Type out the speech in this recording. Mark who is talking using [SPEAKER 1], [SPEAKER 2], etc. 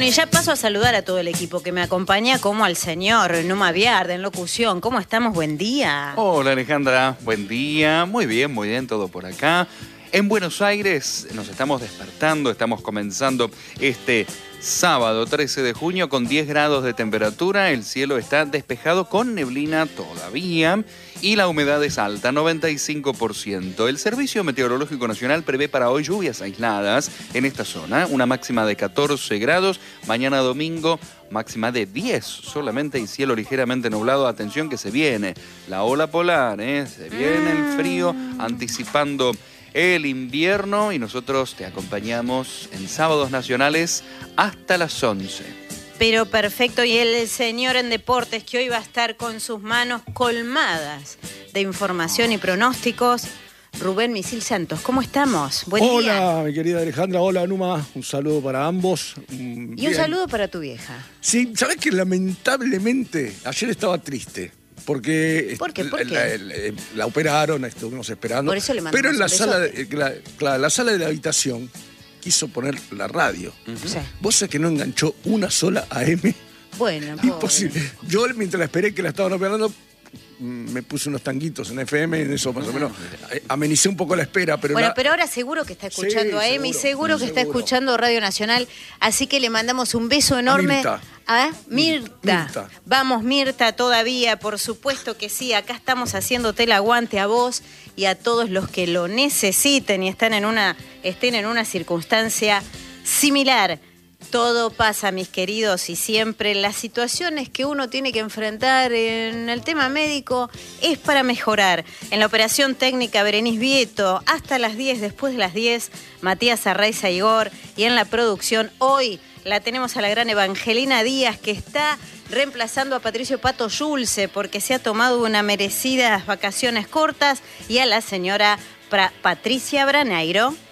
[SPEAKER 1] Bueno, y ya paso a saludar a todo el equipo que me acompaña, como al señor Numa Viarda en locución. ¿Cómo estamos? Buen día.
[SPEAKER 2] Hola Alejandra, buen día. Muy bien, todo por acá. En Buenos Aires nos estamos despertando, estamos comenzando este sábado 13 de junio con 10 grados de temperatura. El cielo está despejado con neblina todavía y la humedad es alta, 95%. El Servicio Meteorológico Nacional prevé para hoy lluvias aisladas en esta zona, una máxima de 14 grados. Mañana domingo, máxima de 10 solamente y cielo ligeramente nublado. Atención que se viene la ola polar, se viene el frío anticipando el invierno y nosotros te acompañamos en Sábados Nacionales hasta las 11.
[SPEAKER 1] Pero perfecto, y el señor en deportes que hoy va a estar con sus manos colmadas de información y pronósticos, Rubén Misil Santos. ¿Cómo estamos? Buen día.
[SPEAKER 3] Hola, mi querida Alejandra. Hola, Numa. Un saludo para ambos.
[SPEAKER 1] Y un saludo para tu vieja.
[SPEAKER 3] Sí, ¿sabés que lamentablemente ayer estaba triste? Porque
[SPEAKER 1] ¿Por qué? ¿Por qué?
[SPEAKER 3] La operaron, estuvimos esperando.
[SPEAKER 1] Por eso le mandamos
[SPEAKER 3] pero en la
[SPEAKER 1] un
[SPEAKER 3] sala de la habitación quiso poner la radio.
[SPEAKER 1] Sí.
[SPEAKER 3] ¿Vos sabés que no enganchó una sola AM?
[SPEAKER 1] Bueno,
[SPEAKER 3] imposible. Yo, mientras la esperé que la estaban operando, me puse unos tanguitos en FM, en eso más o menos amenicé un poco la espera. Pero
[SPEAKER 1] bueno, pero ahora seguro que está escuchando a Emi, seguro que está escuchando Radio Nacional, así que le mandamos un beso enorme a Mirta. Vamos, Mirta, todavía, por supuesto que sí, acá estamos haciéndote el aguante a vos y a todos los que lo necesiten y estén en una circunstancia similar. Todo pasa, mis queridos, y siempre las situaciones que uno tiene que enfrentar en el tema médico es para mejorar. En la operación técnica, Berenice Vieto, hasta las 10, después de las 10, Matías Arraiza Igor, y en la producción, hoy la tenemos a la gran Evangelina Díaz, que está reemplazando a Patricio Pato Yulce, porque se ha tomado unas merecidas vacaciones cortas, y a la señora Patricia Braneiro.